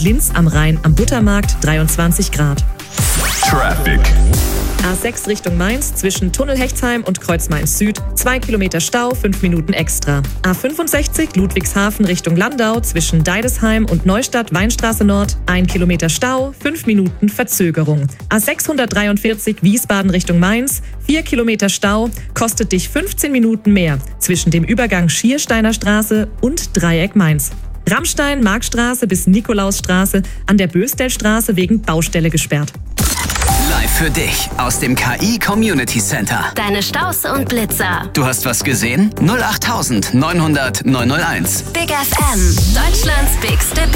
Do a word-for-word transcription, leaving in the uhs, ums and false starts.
Linz am Rhein am Buttermarkt dreiundzwanzig Grad. Traffic. A sechs Richtung Mainz zwischen Tunnel Hechtsheim und Kreuz Mainz Süd, zwei Kilometer Stau, fünf Minuten extra. A fünfundsechzig Ludwigshafen Richtung Landau zwischen Deidesheim und Neustadt Weinstraße Nord, ein Kilometer Stau, fünf Minuten Verzögerung. A sechshundertdreiundvierzig Wiesbaden Richtung Mainz, vier Kilometer Stau, kostet dich fünfzehn Minuten mehr zwischen dem Übergang Schiersteiner Straße und Dreieck Mainz. Rammstein-Markstraße bis Nikolausstraße an der Böstelstraße wegen Baustelle gesperrt. Live für dich aus dem K I Community Center. Deine Staus und Blitzer. Du hast was gesehen? null acht neunhundert neunhundert neunhunderteins. Big F M, Deutschlands bigste